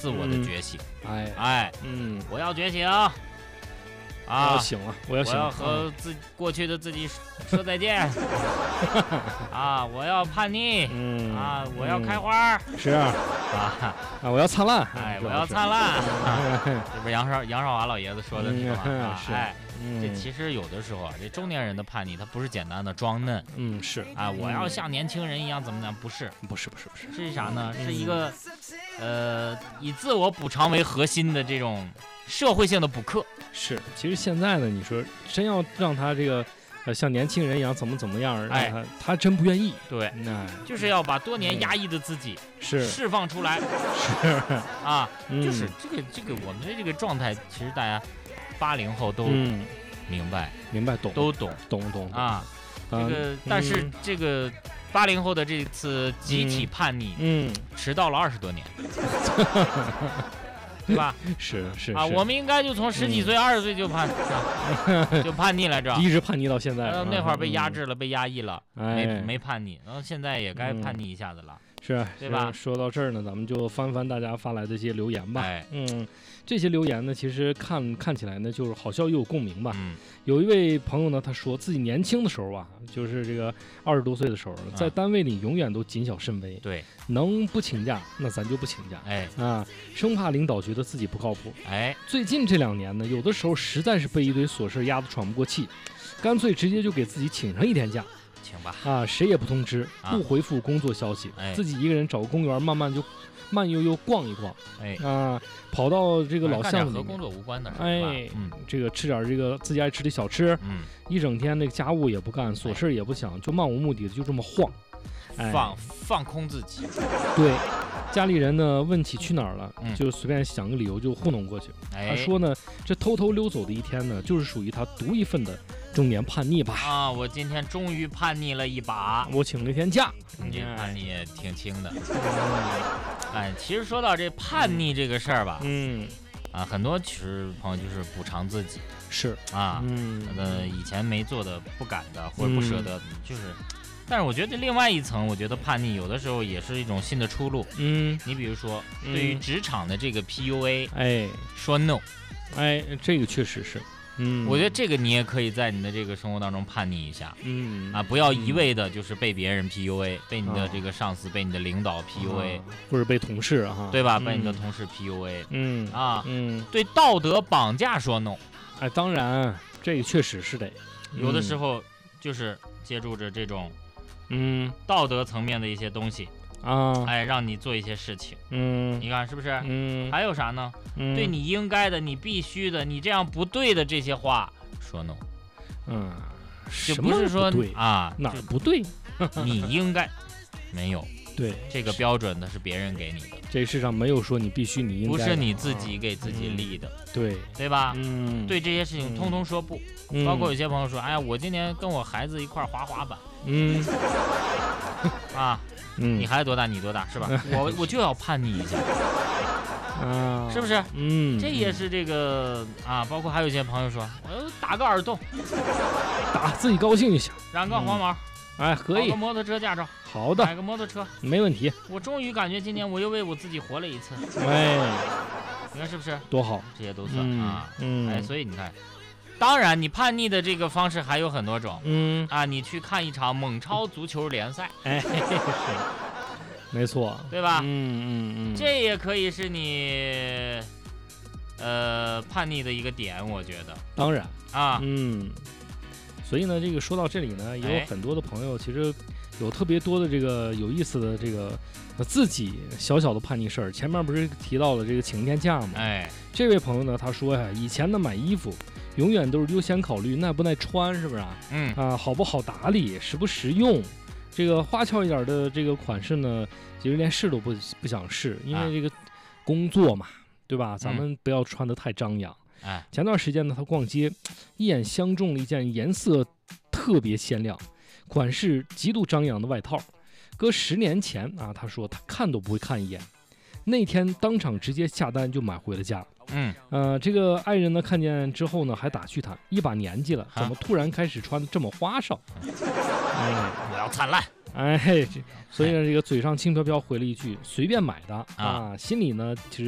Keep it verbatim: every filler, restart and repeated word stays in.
自我的觉醒。 嗯、哎哎， 嗯， 我要觉醒啊！ 我要醒了，我要醒了， 我要和自、嗯、过去的自己说再见啊！我要叛逆，嗯啊，我要开花， 嗯、是啊啊啊！我要灿烂， 哎，我要灿烂，啊、这不是杨少杨少华老爷子说的是吗？ 嗯啊、 是， 哎， 嗯、 这其实有的时候啊，这中年人的叛逆，他不是简单的装嫩， 嗯，是啊，我要像年轻人一样怎么样？不是， 不是，不是，不是， 是啥呢？是一个，呃，以自我补偿为核心的这种社会性的补课。 是，其实现在呢，你说真要让他这个，呃，像年轻人一样怎么怎么样， 哎， 他他真不愿意。 对， 那就是要把多年压抑的自己是释放出来。 是啊， 嗯、 就是这个这个我们的这个状态，其实大家八零后都明白、 嗯、明白懂都懂懂懂啊。这个、嗯、但是这个八零后的这次集体叛逆， 嗯， 迟到了二十多年。对吧？ 是是啊，我们应该就从十几岁、二十岁就叛，啊、就叛逆来着， 一直叛逆到现在。 呃、那会儿被压制了， 嗯、 被压抑了， 哎、 没没叛逆，然后现在也该叛逆一下子了， 嗯、是， 对吧？ 说到这儿呢，咱们就翻翻大家发来的这些留言吧。 哎， 嗯，这些留言呢，其实看看起来呢，就是好笑又有共鸣吧。 嗯， 有一位朋友呢，他说自己年轻的时候啊，就是这个二十多岁的时候，在单位里永远都谨小慎微。 对， 能不请假，那咱就不请假。 哎啊，生怕领导觉得自己不靠谱。 哎， 最近这两年呢，有的时候实在是被一堆琐事压得喘不过气，干脆直接就给自己请上一天假。 请吧。 啊，谁也不通知，不回复工作消息， 哎、 自己一个人找个公园慢慢就慢悠悠逛一逛。 哎啊，跑到这个老巷子里， 和工作无关的事。 哎， 嗯， 这个吃点这个自己爱吃的小吃。 嗯， 一整天那个家务也不干，琐事也不想，就漫无目的的就这么晃。哎、 放放空自己。 对，家里人呢问起去哪儿了， 嗯、 就随便想个理由就糊弄过去。 哎、 他说呢，这偷偷溜走的一天呢，就是属于他独一份的中年叛逆吧。 啊，我今天终于叛逆了一把， 我请了一天假。 你这叛逆也挺轻的。嗯、哎，其实说到这叛逆这个事儿吧， 嗯， 啊，很多其实朋友就是补偿自己， 是啊， 嗯， 呃，以前没做的、不敢的或者不舍得，嗯、就是。但是我觉得另外一层，我觉得叛逆有的时候也是一种新的出路。 嗯， 你比如说，嗯、对于职场的这个 P U A， 哎， 说 no， 哎，这个确实是，嗯， 我觉得这个你也可以在你的这个生活当中叛逆一下， 嗯啊，不要一味的就是被别人 P U A，、嗯、被你的这个上司、啊、被你的领导 P U A，、 啊、或者被同事哈、啊， 对吧？ 嗯、 被你的同事 P U A， 嗯啊， 嗯， 对道德绑架说 no， 哎，当然这个确实是得， 有的时候就是借助着这种。 嗯， 道德层面的一些东西啊， 哎，让你做一些事情， 嗯， 你看是不是？ 嗯， 还有啥呢？ 嗯， 对你应该的、你必须的、你这样不对的这些话说 no， 嗯， 就不是说对啊哪儿不对， 你应该没有， 对， 这个标准的是别人给你的， 这世上没有说你必须你应该， 不是你自己给自己立的， 嗯、对对吧？ 嗯， 对这些事情通通说不， 嗯、 包括有些朋友说，哎呀，我今年跟我孩子一块滑滑板。 嗯， 啊， 嗯， 你孩子多大？你多大？是吧？我我就要叛逆一下， 啊， 是不是？ 嗯， 这也是这个啊，包括还有一些朋友说，我打个耳洞， 打自己高兴一下， 染个黄毛， 嗯、哎，可以， 考个摩托车驾照， 好的， 买个摩托车， 没问题。 我终于感觉今年我又为我自己活了一次， 哎， 你看是不是？ 多好， 这些都算、 嗯、 啊， 嗯， 哎，所以你看。当然，你叛逆的这个方式还有很多种， 嗯啊，你去看一场猛超足球联赛， 哎，是，没错， 对吧？ 嗯嗯嗯， 这也可以是你，呃，叛逆的一个点，我觉得。 当然啊， 嗯，所以呢，这个说到这里呢，也有很多的朋友其实有特别多的这个有意思的这个自己小小的叛逆事儿。前面不是提到了这个请一天假吗？ 哎， 这位朋友呢，他说呀，以前呢买衣服。永远都是优先考虑耐不耐穿，是不是啊？ 嗯啊，好不好打理，实不实用。这个花俏一点的这个款式呢，其实连试都不不想试，因为这个工作嘛，对吧？咱们不要穿得太张扬。 哎、嗯， 前段时间呢，他逛街，一眼相中了一件颜色特别鲜亮、款式极度张扬的外套。搁十年前啊，他说他看都不会看一眼。那天当场直接下单就买回了家。 嗯， 呃，这个爱人呢看见之后呢，还打趣他，一把年纪了，怎么突然开始穿得这么花哨？ 哎，我要灿烂！ 哎，所以呢，这个嘴上轻飘飘回了一句随便买的啊，心里呢其实。